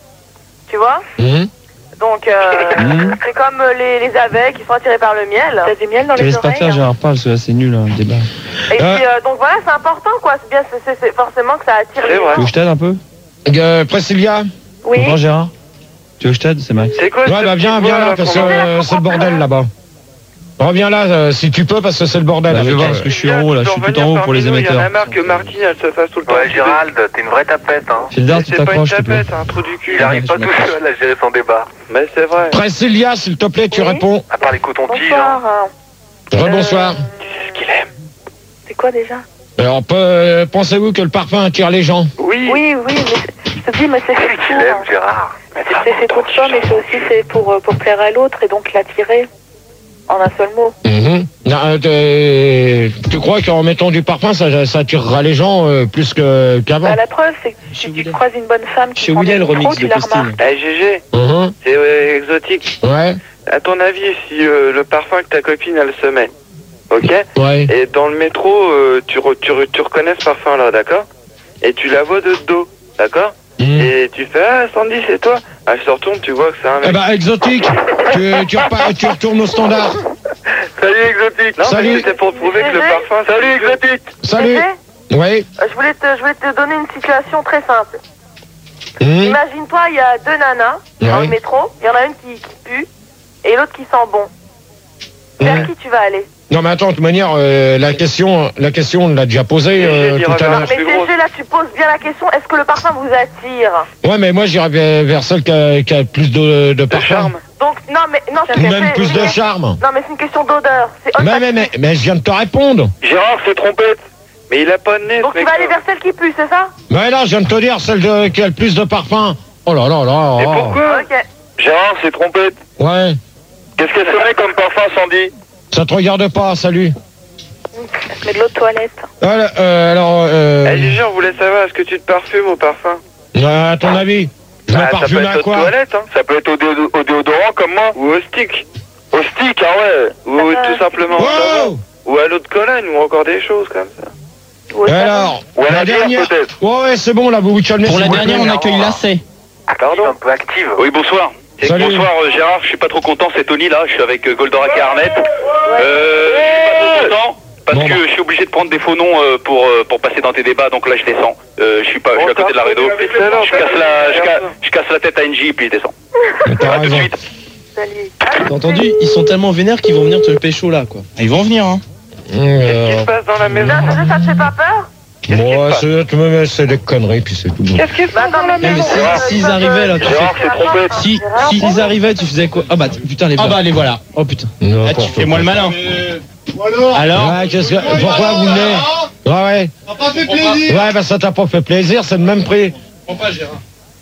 Tu vois?
Mhm.
Donc, euh,
Mhm.
c'est comme euh, les, les abeilles qui sont attirées par le miel. T'as du miel dans
Te
les
laisse pas
oreilles.
faire, Gérard, parle, parce que là, c'est nul, hein, le débat.
Et
Euh.
puis, euh, donc voilà, c'est important, quoi. C'est bien, c'est- c'est c'est forcément que ça attire
C'est
les
vrai.
Tu veux que je t'aide un peu?
Euh, Priscilla.
Oui.
Bonjour, Gérard. Tu veux que je t'aide? C'est Max.
C'est quoi
Ouais,
ce
bah
petit
viens,
voix,
viens là, parce que
qu'on-
euh, c'est le bordel là-bas. Reviens là, euh, si tu peux, parce que c'est le bordel.
Bah, je vais
avec,
voir,
euh,
parce que je suis en haut, là. Je suis tout en haut pour les
Il y en a
émetteurs.
marre que Martine, elle se fasse tout le temps.
Ouais, Gérald, t'es une vraie tapette, hein.
Filder,
Mais
tu
c'est pas une
t'accroches, s'il te plaît.
tapette, un trou du cul.
Il arrive pas
je
tout
m'accroche.
seul à gérer son débat.
Mais c'est vrai.
Priscilla, s'il te plaît, tu
Oui.
réponds.
À part les cotons-tiges,
Bonsoir.
hein.
euh,
Rebonsoir.
C'est ce qu'il aime.
C'est quoi déjà?
Alors, pe- euh, pensez-vous que le parfum attire les gens?
Oui.
Oui, oui, mais c'est- je te dis, mais c'est fait
Tu
pour.
l'aimes,
hein.
Gérard.
C'est c'est fait pour toi, mais c'est aussi fait pour, euh, pour plaire à l'autre et donc l'attirer. En un seul mot.
Mhm. Non, euh, t'es- tu crois qu'en mettant du parfum, ça, ça attirera les gens euh, plus que- qu'avant?
Bah, la preuve, c'est que si tu croises une bonne femme qui
Chez
prend
William,
des
le
micros,
remix
tu
de
la
Christine.
remarques.
Eh G G,
Mhm.
c'est euh, exotique.
Ouais,
À ton avis, si euh, le parfum que ta copine, elle se met, ok?
ouais.
Et dans le métro, euh, tu, re- tu, re- tu reconnais ce parfum-là, d'accord? Et tu la vois de dos, d'accord?
Mhm.
Et tu fais, ah, Sandy, c'est toi? Elle se retourne, tu vois que c'est un
Eh
mec.
ben, exotique, tu, tu, repars- tu retournes au standard.
Salut, exotique! Non,
Salut.
mais c'était pour prouver que le
G G.
parfum... Salut, exotique!
Salut.
G G,
Oui.
euh, je voulais, te, je voulais te donner une situation très simple.
Mhm.
Imagine-toi, il y a deux nanas dans
Ouais.
le métro. Il y en a une qui, qui pue et l'autre qui sent bon. Vers
Mhm.
qui tu vas aller?
Non, mais attends, de toute manière, euh, la question, la question, on l'a déjà posée euh,
J'ai dit,
tout à
regarde.
l'heure.
Mais
plus
G
grosse.
G, là, tu poses bien la question. Est-ce que le parfum vous attire?
Ouais, mais moi, j'irais vers, vers celle qui a, qui a plus de, de
De
parfum.
charme.
Donc, non, mais non, c'est
Ou même
c'est-
plus de
mais-
charme.
Non, mais c'est une question d'odeur. C'est
Mais, mais, mais, mais je viens de te répondre.
Gérard, c'est trompette.
Mais il a pas de nez,
Donc,
ce
tu vas
mec-là.
aller vers celle qui pue, c'est ça?
Mais là, je viens de te dire, celle de- qui a le plus de parfum. Oh là là là.
Et
oh.
pourquoi?
Ok.
Gérard, c'est trompette.
Ouais,
Qu'est-ce qu'elle se met comme parfum, Sandy?
ça te regarde pas, salut.
Elle se met de l'eau de toilette.
Voilà, euh, alors, euh,
Eh, G G, on voulait savoir, est-ce que tu te parfumes au parfum?
euh, à ton avis, je me
Ah, ça peut
parfume
être
à
aux
quoi?
toilettes, hein.
Ça peut être au, déo- au déodorant comme moi.
Ou au stick.
Au stick, ah ouais.
Ou
Ah,
tout simplement au savon.
Wow.
Ou à l'eau de Cologne, ou encore des choses comme ça.
Ou au
Et
savon.
alors,
Ou à
la
la bière,
dernière.
peut-être.
Ouais, ouais, c'est bon, là, vous vous calmez.
Pour
s'il
la
vous
dernière,
plaît.
on accueille Lacet.
Active, un peu active.
Oui, bonsoir.
Salut.
Bonsoir euh, Gérard, je suis pas trop content, c'est Tony là, je suis avec euh, Goldorak et Arnett. Euh, je suis pas trop content parce
Bon,
que
bah.
je suis obligé de prendre des faux noms euh, pour euh, pour passer dans tes débats, donc là je descends. Euh, je suis pas, je suis à côté de la rédo. Je casse la, je, ca- je casse la tête à N J puis je descends.
T'as
À tout de
raison.
suite.
Salut.
T'as entendu? Ils sont tellement vénères qu'ils vont venir te le pécho là, quoi. Ah, ils vont venir, hein.
Mmh,
Qu'est-ce qui
euh,
se passe dans la maison?
Là, G G, ça te fait pas peur?
Moi, c'est tu me mets- c'est des conneries, puis c'est tout.
Qu'est-ce qui se passe dans la
mais
maison?
si-
Euh,
s'ils
ça te-
arrivaient, là, tu
Gérard, c'est trompette.
Si, si ils arrivaient, tu faisais quoi? Ah bah, t- putain, les
Ah
bas.
bah les voilà.
Oh putain.
N'importe
Là, tu fais moi le malin.
Alors
Alors?
Ouais, qu'est-ce que- pourquoi vous venez? Ouais, ouais.
Ça m'a pas fait plaisir.
Ouais, bah ça t'a pas fait plaisir, c'est le même prix.
Prends pas Gérard.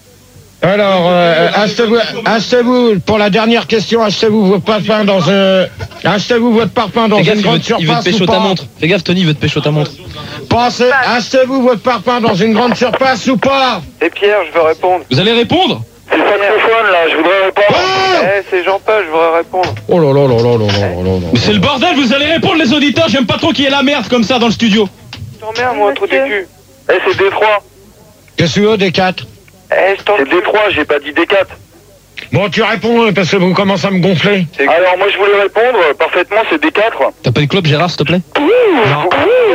Alors, euh, achetez-vous, achetez-vous, pour la dernière question, achetez-vous votre parfum dans un, achetez-vous votre parfum dans
Fais gaffe,
une
il veut,
grande
te- il veut te
surface
pécho
ou
ta
pas?
montre. Fais gaffe, Tony, il veut te pécho ta montre.
Pensez, achetez-vous votre parfum dans une grande surface ou pas?
Et Pierre, je veux répondre.
Vous allez répondre?
C'est le saxophone là, je voudrais répondre.
Oh
Eh, Eh, c'est Jean-Paul, je voudrais répondre.
Oh là là là là là là là là.
Mais c'est le bordel, vous allez répondre les auditeurs, j'aime pas trop qu'il y ait la merde comme ça dans le studio.
T'emmerdes, moi, trop décu. Eh, c'est D trois.
Qu'est-ce que tu veux, D quatre?
Eh, c'est D trois, j'ai pas dit D quatre.
Bon, tu réponds parce que vous commencez à me gonfler.
Alors, moi, je voulais répondre parfaitement, c'est D quatre.
T'as pas de clope, Gérard, s'il te plaît?
Non.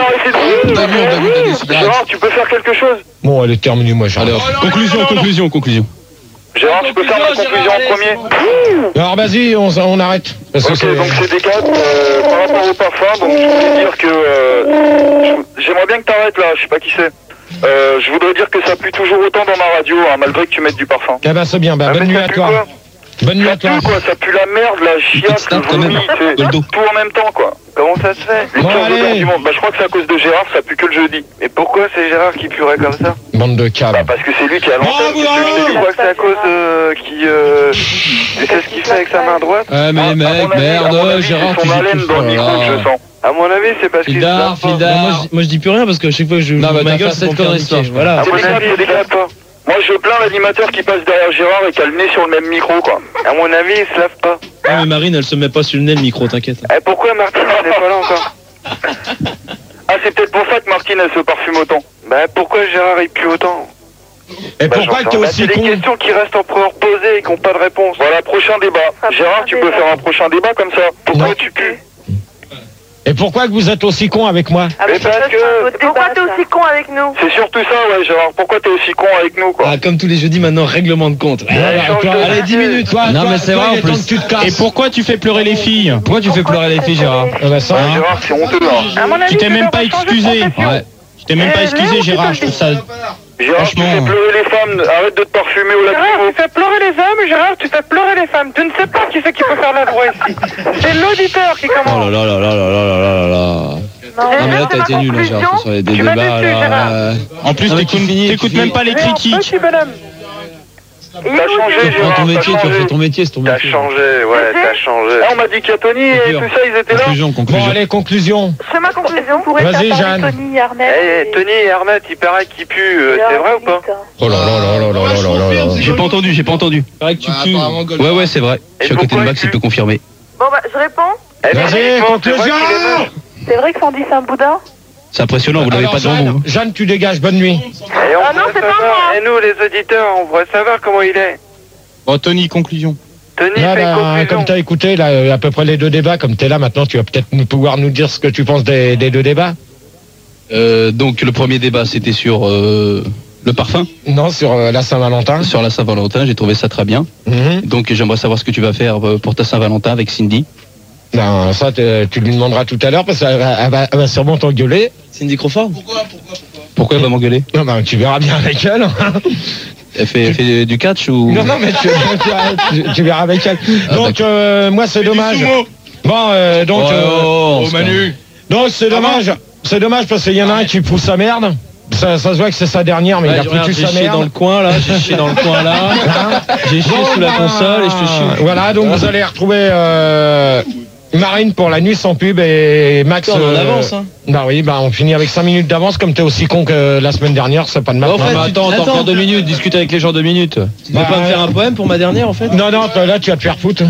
Gérard, tu peux faire quelque chose?
Bon, elle est terminée, moi, Gérard.
Alors, conclusion, conclusion, conclusion.
Gérard, tu peux faire ma conclusion en premier?
Alors, vas-y, on, on arrête. Parce que
ok,
c'est-
donc c'est D quatre, euh, par rapport au parfum, donc je voulais dire que... Euh, je- J'aimerais bien que t'arrêtes là, je sais pas qui c'est. Euh, je voudrais dire que ça pue toujours autant dans ma radio, hein, malgré que tu mettes du parfum.
Ah bah, c'est bien, bah,
Ah,
bonne
mais
nuit
ça
à
pue
toi.
quoi?
Bonne nuit
Ça
à toi.
pue quoi, ça pue la merde, la chiasse, le
quand même,
vomi, c'est
Goldo.
tout en même temps quoi. Comment ça se fait? Les
Bon,
pires
allez.
odeurs du monde. Bah je crois que c'est à cause de Gérard, ça pue que le jeudi. Mais pourquoi c'est Gérard qui puerait comme ça?
Bande de câbles.
Bah parce que c'est lui qui a l'antenne.
Bravo,
Tu
bravo.
crois que c'est à cause de... qui... Euh... Tu sais ce qu'il fait avec sa main droite?
Ouais, mais
À- à
mec,
mon avis- à mon
merde,
avis,
Gérard,
c'est
tu
son
joues
haleine
tout
dans le
seul,
micro que
là.
je sens. À mon avis, c'est parce qu'il se
Fildar,
lave pas.
Fildar.
Moi je, moi je dis plus rien parce que chaque fois que je
Non,
joue
bah,
ma
t'as
gueule,
fait
c'est
cette
pour me faire
connerie,
niquer.
ça.
Voilà.
À mon avis, c'est des gars pas. Moi, je plains l'animateur qui passe derrière Gérard et qui a le nez sur le même micro, quoi. À mon avis, il se lave pas.
Ah, mais Marine, elle se met pas sur le nez le micro, t'inquiète.
Eh, pourquoi Martine, elle est pas là encore? Ah, c'est peut-être pour ça que Martine, elle se parfume autant. Bah, pourquoi Gérard, il pue autant?
Et
Bah,
pourquoi
j'en
t'es
sais- bah,
aussi
c'est des
con?
questions qui restent encore posées et qui n'ont pas de réponse. Voilà, prochain débat. Gérard, tu peux faire un prochain débat comme ça. Pourquoi
Non.
tu pues?
Et pourquoi que vous êtes aussi con avec moi?
Ah,
Mais parce que...
Pourquoi t'es aussi con avec nous?
C'est surtout ça, ouais, Gérard. Pourquoi t'es aussi con avec nous, quoi?
Ah, comme tous les jeudis maintenant, règlement de compte.
Ouais, bah,
change
toi,
de
allez,
sujet.
dix minutes. Toi,
Non,
toi,
mais c'est
toi,
vrai,
il est
en
temps
plus.
que tu te casses.
Et pourquoi tu fais pleurer les filles?
Pourquoi tu fais pleurer les filles, Gérard?
Ah bah ça,
Ouais, Gérard, c'est honteux, hein.
À mon avis,
Tu t'es
tu
même
devrais
pas
changer de
excusé.
profession.
Ouais. Tu t'es même pas
Eh,
excusé,
Léon,
Gérard,
tu
je trouve ça...
Gérard, tu
Franchement.
fais pleurer les femmes. Arrête de te parfumer au
Gérard,
lacrymo.
tu fais pleurer les hommes, Gérard, tu fais pleurer les femmes. Tu ne sais pas qui c'est qui peut faire la voix ici. C'est l'auditeur qui
Oh là
commence.
là là là là là là là là.
Non,
Non, mais là, t'as été nul, hein, Gérard, sur les
Tu m'as
débats,
déçu,
là.
Gérard.
euh,
En plus,
Non, mais tu
t'écoutes
finis, tu
t'écoutes
finis.
même pas les
Gérard,
critiques.
petit bonhomme. Il est
T'as
où,
changé,
Gérard
Tu reprends ton
T'as
métier, tu
changé.
refais ton métier, c'est ton
T'as
métier.
changé, ouais, t'as changé. Ah, on m'a dit qu'il y a Tony et tout ça, ils étaient là.
Conclusion,
Bon,
conclusion.
allez, conclusion.
Je fais ma conclusion.
Vas-y, Jeanne.
Tony Arnett.
Eh, Tony et Arnett, il paraît qu'ils puent, euh, c'est vrai ou pas?
Oh là là là là là là là là là.
J'ai pas entendu, j'ai pas entendu.
C'est vrai que tu pues.
Ouais, ouais, c'est vrai. Je suis à côté de
pourquoi
Max,
il
il peut
pue
confirmer.
Bon, bah, je réponds.
Eh,
Vas-y,
mais c'est vrai
conclusion.
qu'il est moche.
C'est vrai que Sandy, c'est un boudin?
C'est impressionnant, vous l'avez
Alors,
pas devant
Jeanne,
vous.
Jeanne, tu dégages, bonne nuit.
Et on
Ah non,
voudrait
c'est pas
savoir-
moi.
Et nous, les auditeurs, on voudrait savoir comment il est.
Bon, Tony, conclusion.
Tony,
Là,
fais une
bah,
conclusion.
comme t'as écouté là, euh, à peu près les deux débats, comme t'es là maintenant, tu vas peut-être nous pouvoir nous dire ce que tu penses des, des deux débats.
Euh, donc, le premier débat, c'était sur euh, le parfum,
Non, sur euh, la Saint-Valentin.
sur la Saint-Valentin. J'ai trouvé ça très bien.
Mhm.
Donc, j'aimerais savoir ce que tu vas faire euh, pour ta Saint-Valentin avec Cindy.
Ben, ça, t'es- tu lui demanderas tout à l'heure parce qu'elle va, elle va- elle va sûrement t'engueuler.
Cindy Crawford?
Pourquoi elle va m'engueuler?
Non, ben, tu verras bien avec elle.
Elle fait, elle fait du catch ou...
Non, non, mais tu, tu- tu- tu verras avec elle.
Ah,
Donc, euh, moi, c'est dommage. Bon, euh, donc,
Oh,
euh,
oh, Manu.
donc c'est dommage. C'est dommage parce qu'il y en a un qui pousse sa merde. Ça, ça se voit que c'est sa dernière, mais
Ouais,
il a
regarde,
foutu
j'ai
sa
chié dans
merde.
le coin là, j'ai chié dans le coin là, j'ai chié sous la console et je te chie.
Voilà, donc vous allez retrouver euh, Marine pour la nuit sans pub et Max.
On en
euh,
avance, hein.
Bah oui, bah on finit avec cinq minutes d'avance. Comme t'es aussi con que la semaine dernière, c'est pas de ma
Bon, en
faute.
fait,
mais
tu-
attends, t'as
attends.
encore deux minutes, discute avec les gens deux minutes.
Tu veux
Bah,
pas me faire
euh,
un poème pour ma dernière en fait?
Non, non, toi, là tu vas te faire foutre.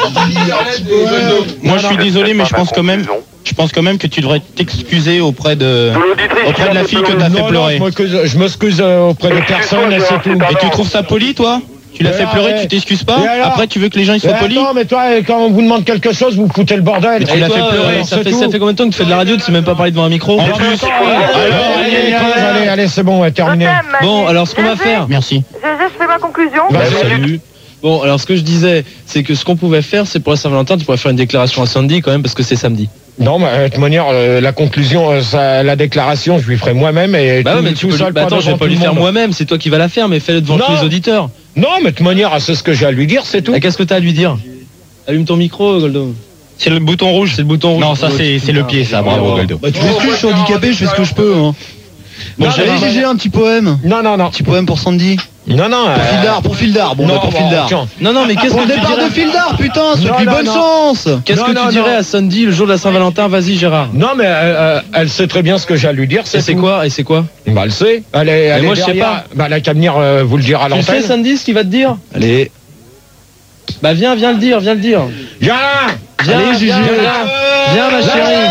Moi, je suis désolé, mais je pense quand même, je pense quand même que tu devrais t'excuser auprès de,
Pour l'auditrice qui
auprès de
l'a
la
fait
fille que
pleurer.
t'as
Non,
fait
non,
pleurer.
je m'excuse- je m'excuse euh, auprès de personne et c'est tout.
Et tu trouves ça poli, toi? Tu l'as
Et
fait
alors,
pleurer,
ouais.
tu t'excuses pas?
Et alors
Après, tu veux que les gens ils
Mais
soient polis?
attends, mais toi, quand on vous demande quelque chose, vous foutez le bordel.
Mais tu
Et
l'as
toi,
fait pleurer,
euh, ça,
c'est
fait,
tout.
ça fait combien de temps que tu fais de la radio, tu sais même pas parler devant un micro?
En plus,
Allez, allez, allez, allez, allez, c'est bon, ouais, terminé.
Je t'aime, Manu.
Bon, alors ce qu'on va
Gégé,
faire.
merci.
Gégé, je fais ma conclusion.
Bah,
Salut. Bon, alors ce que je disais, c'est que ce qu'on pouvait faire, c'est pour la Saint-Valentin, tu pourrais faire une déclaration à Sandy quand même parce que c'est samedi.
Non, mais de toute manière, euh, la conclusion, euh, ça, la déclaration, je lui ferai moi-même et
Bah
tout,
ouais, mais tu
tout
peux,
seul,
bah attends, je vais
devant
pas
tout
lui
le
faire
monde.
moi-même, c'est toi qui vas la faire, mais fais-le devant
Non.
tous les auditeurs.
Non, mais de toute manière, c'est ce que j'ai à lui dire, c'est tout.
Ah, qu'est-ce que t'as à lui dire? Allume ton micro, Goldo.
C'est le bouton rouge.
C'est le bouton rouge.
Non, ça c'est c'est le pied, ça. Bravo, Goldo.
Bah, tu m'excuses, je suis handicapé, je fais ce que je peux. Hein. Bon,
Non,
j'allais
non,
G G un petit poème.
Non, non, non.
Petit poème pour Sandy.
Non, non.
Pour
euh,
Fildar, pour Fildar. Bon,
non,
bah, pour
bon,
Fildar.
tiens.
Non, non, mais qu'est-ce
Pour
que
le
tu
départ
dirais,
de Fildar, putain, c'est
Non,
du
non,
bon
non.
sens.
qu'est-ce
Non,
que
non,
tu dirais
non.
à Sandy le jour de la Saint-Valentin? Vas-y, Gérard.
Non, mais euh, euh, elle sait très bien ce que j'ai à lui dire.
Et
C'est
c'est
tout.
quoi? Et c'est quoi?
Bah, elle sait. Elle est, elle
moi,
est
je sais
derrière.
pas.
Bah, elle a qu'à venir euh, vous le dire à
Tu sais,
l'antenne.
Sandy, ce qu'il va te dire?
Allez.
Bah viens, viens le dire, viens le dire.
Viens.
Viens,
Allez, Gigi.
viens, viens, viens ma chérie.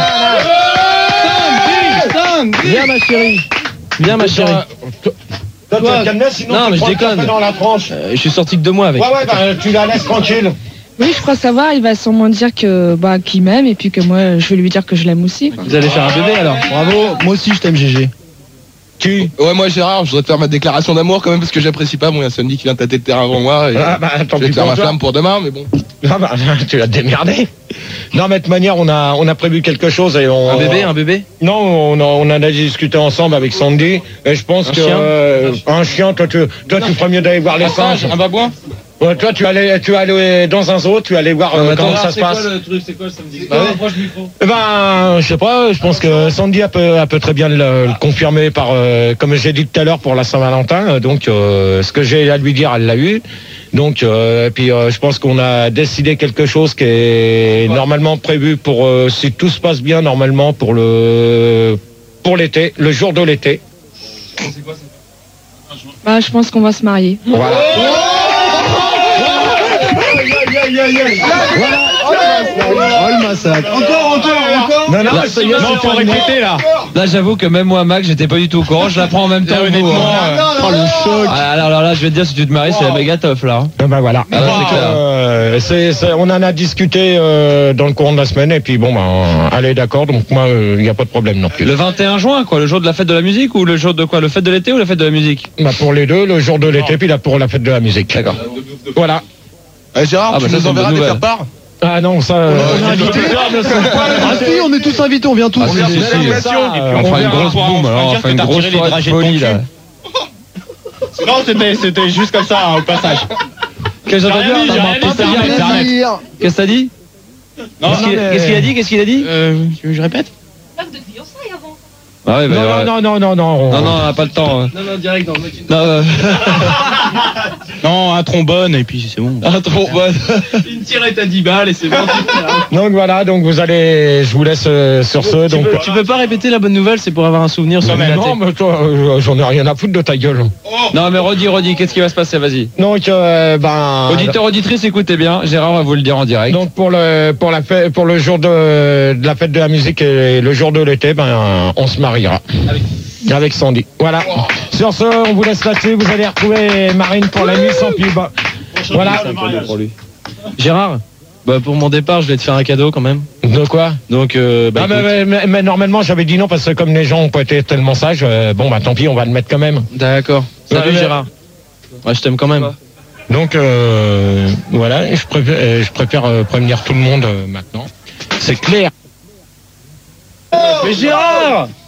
Viens ma chérie. Viens ma chérie.
Toi, tu vas te calmer, sinon
Non,
tu
mais je
prends le
déconne.
café dans la tranche.
Euh, je suis sorti que deux mois avec.
Ouais, ouais, bah, tu la laisses tranquille.
Oui, je crois savoir, il va sûrement dire que bah qu'il m'aime et puis que moi je vais lui dire que je l'aime aussi. Quoi.
Vous allez faire un bébé alors.
Bravo, moi aussi je t'aime G G.
Qui?
Ouais, moi Gérard, je voudrais te faire ma déclaration d'amour quand même parce que j'apprécie pas. Bon, il y a Sandy qui vient tâter le terrain avant moi. Et
Ah bah tant
je vais
pis
te faire
pour
ma
toi.
flamme pour demain, mais bon.
Ah bah tu vas te démerder. Non mais de toute manière on a on a prévu quelque chose et on.
Un bébé, un bébé.
Non, on, a, on en a discuté ensemble avec Sandy et je pense
Un
que
chien
euh, un chien, toi tu toi tu ferais mieux d'aller voir les
Un
singes.
singe, un babouin.
Ouais, toi tu allais tu allais dans un zoo, tu allais voir euh, comment ça se passe.
le truc, c'est quoi le samedi?
Bah ouais.
Approche le micro.
Eh ben, je sais pas, je pense que Sandy a peut, a peut très bien le, le confirmer par, euh, comme j'ai dit tout à l'heure pour la Saint-Valentin, donc euh, ce que j'ai à lui dire, elle l'a eu. Donc, euh, puis euh, je pense qu'on a décidé quelque chose qui est normalement prévu pour, euh, si tout se passe bien, normalement pour le pour l'été, le jour de l'été.
C'est quoi ça?
Bah je pense qu'on va se marier.
Voilà.
Oh le massacre.
Encore, encore, encore.
Non, non,
Là,
ça y est,
Non,
c'est
faut
terminé.
répéter là.
Là j'avoue que même moi Mac j'étais pas du tout au courant, je la prends en même temps que vous.
Honnêtement,
hein.
euh,
Oh le choc.
Ah, alors, alors là je vais te dire si tu te maries c'est la méga tough là. hein.
Eh ben voilà.
Ah, là, c'est clair.
Euh, c'est- c'est- on en a discuté euh, dans le courant de la semaine et puis bon, ben, allez d'accord. Donc moi, il n'y a pas de problème non plus.
Le vingt et un juin quoi, le jour de la fête de la musique ou le jour de quoi? Le fête de l'été ou la fête de la musique?
Bah, pour les deux, le jour de l'été, puis là pour la fête de la musique.
D'accord.
Voilà.
Eh, Gérard,
Ah, bah,
tu
ça,
nous
c'est une
enverras
bonne
des
nouvelle.
faire-part.
Ah non, ça. euh,
On est invités. Ah si, on est tous invités, on vient tous.
Ah, si, si, si.
ça, euh,
On fera une
verra.
grosse boum alors, on fera une grosse soirée de folie là.
Non, c'était, c'était juste comme ça, hein, au passage.
Qu'est-ce que j'ai
J'ai rien dit, j'ai rien dit,
entendu?
c'est arrête, c'est arrête.
Plaisir.
Qu'est-ce que t'as dit?
Non,
Qu'est-ce qu'il qu'est-ce qu'il a dit? Qu'est-ce qu'il a dit?
Euh, tu veux que je répète?
Ah ouais, bah,
Non,
ouais.
non, non, non, non. on-
Non, non, on n'a pas le temps. hein.
Non, non, direct dans le
Non, euh,
Non, un trombone et puis c'est bon.
un trombone.
Une tirette à dix balles et c'est bon.
Donc voilà, donc vous allez, je vous laisse euh, sur ce.
Tu
Donc.
peux, tu peux pas répéter la bonne nouvelle, c'est pour avoir un souvenir sur
Non, mais
la
non, mais toi, euh, j'en ai rien à foutre de ta gueule.
Non, mais redis, redis, qu'est-ce qui va se passer? Vas-y.
Donc, euh, ben.
Auditeur, auditrice, écoutez bien. Gérard va vous le dire en direct.
Donc pour le pour la fête, pour le jour de, de la fête de la musique et le jour de l'été, ben on se mariera avec Sandy. Voilà. Sur ce, on vous laisse là-dessus. Vous allez retrouver Marine pour la nuit sans pub. Voilà.
Gérard, bah, pour mon départ, je vais te faire un cadeau quand même.
De quoi?
Donc, euh, bah,
Ah, mais,
écoute.
mais- mais- mais normalement j'avais dit non parce que comme les gens ont pas été tellement sages, euh, bon bah tant pis, on va le mettre quand même.
D'accord. Salut
Ouais, mais-
Gérard. Ouais, je t'aime quand même.
Donc euh, voilà, et je préfère, euh, je préfère euh, prévenir tout le monde euh, maintenant. C'est clair.
Mais Gérard!